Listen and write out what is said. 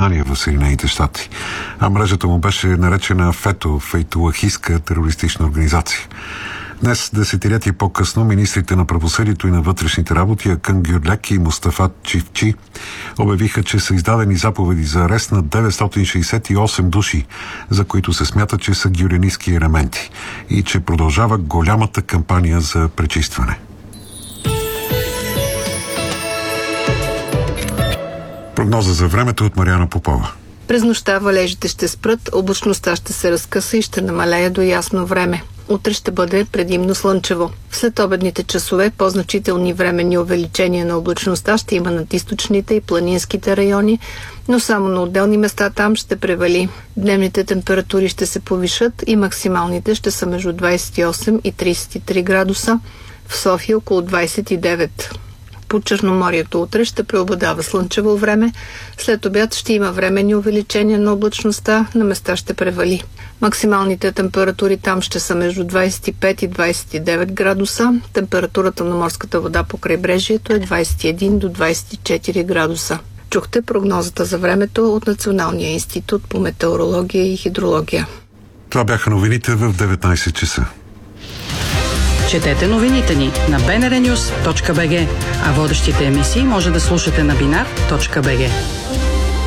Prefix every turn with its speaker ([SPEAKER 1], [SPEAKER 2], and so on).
[SPEAKER 1] изгнание в Съединените щати, а мрежата му беше наречена фейтулахистка терористична организация. Днес, десетилетия по-късно, министрите на правосъдието и на вътрешните работи Акън Гюрлек и Мустафа Чифчи обявиха, че са издадени заповеди за арест на 968 души, за които се смята, че са гюленистки елементи и че продължава голямата кампания за пречистване. Прогноза за времето от Мариана Попова.
[SPEAKER 2] През нощта валежите ще спрат, облачността ще се разкъса и ще намалее до ясно време. Утре ще бъде предимно слънчево. В следобедните часове по-значителни временни увеличения на облачността ще има над източните и планинските райони, но само на отделни места там ще превали. Дневните температури ще се повишат и максималните ще са между 28 и 33 градуса, в София около 29. По Черноморието утре ще преобладава слънчево време. След обяд ще има временни увеличения на облачността, на места ще превали. Максималните температури там ще са между 25 и 29 градуса. Температурата на морската вода по крайбрежието е 21 до 24 градуса. Чухте прогнозата за времето от Националния институт по метеорология и хидрология.
[SPEAKER 1] Това бяха новините в 19 часа.
[SPEAKER 3] Четете новините ни на bnrnews.bg, а водещите емисии може да слушате на binar.bg.